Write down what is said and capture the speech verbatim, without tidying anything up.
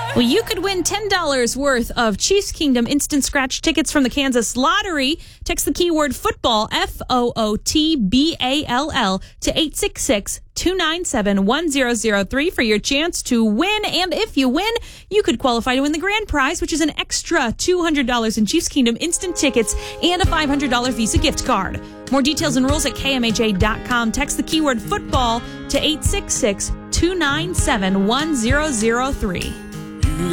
Well, you could win ten dollars worth of Chiefs Kingdom instant scratch tickets from the Kansas Lottery. Text the keyword football, F O O T B A L L, to eight six six, two nine seven, one zero zero three for your chance to win. And if you win, you could qualify to win the grand prize, which is an extra two hundred dollars in Chiefs Kingdom instant tickets and a five hundred dollars Visa gift card. More details and rules at K M A J dot com. Text the keyword football to eight six six, two nine seven, one zero zero three.